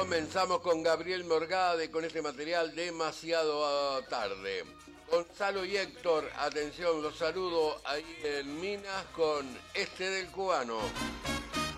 comenzamos con Gabriel Morgade con este material demasiado tarde. Gonzalo y Héctor, atención, los saludo ahí en Minas con Este del Cubano.